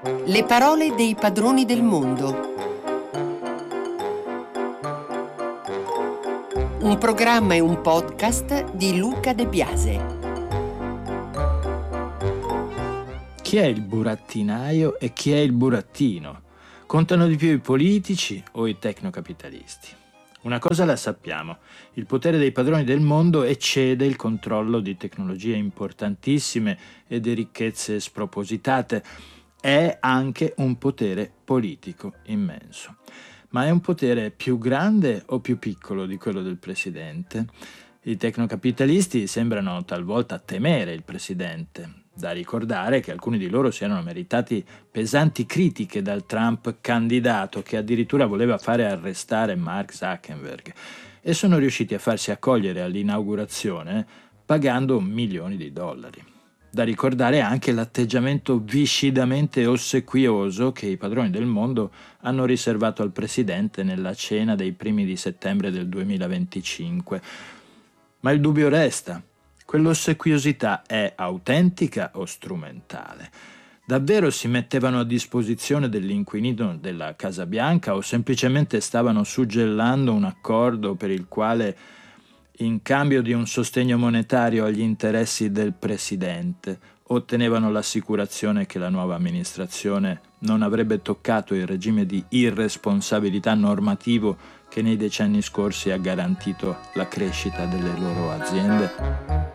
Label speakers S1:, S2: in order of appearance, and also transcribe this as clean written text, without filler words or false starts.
S1: Le parole dei padroni del mondo. Un programma e un podcast di Luca De Biase.
S2: Chi è il burattinaio e chi è il burattino? Contano di più i politici o i tecnocapitalisti? Una cosa la sappiamo: il potere dei padroni del mondo eccede il controllo di tecnologie importantissime e di ricchezze spropositate. È anche un potere politico immenso. Ma è un potere più grande o più piccolo di quello del presidente? I tecnocapitalisti sembrano talvolta temere il presidente. Da ricordare che alcuni di loro si erano meritati pesanti critiche dal Trump candidato, che addirittura voleva fare arrestare Mark Zuckerberg, e sono riusciti a farsi accogliere all'inaugurazione pagando milioni di dollari. Da ricordare anche l'atteggiamento viscidamente ossequioso che i padroni del mondo hanno riservato al presidente nella cena dei primi di settembre del 2025. Ma il dubbio resta: quell'ossequiosità è autentica o strumentale? Davvero si mettevano a disposizione dell'inquilino della Casa Bianca o semplicemente stavano suggellando un accordo per il quale, in cambio di un sostegno monetario agli interessi del presidente, ottenevano l'assicurazione che la nuova amministrazione non avrebbe toccato il regime di irresponsabilità normativo che nei decenni scorsi ha garantito la crescita delle loro aziende?